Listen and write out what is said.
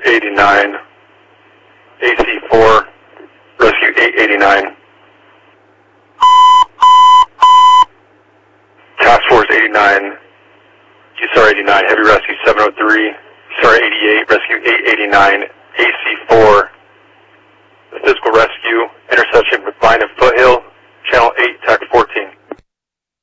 89, AC4, rescue 889. Task Force 89, USAR 89, Heavy Rescue 703, USAR 88, Rescue 889, AC4,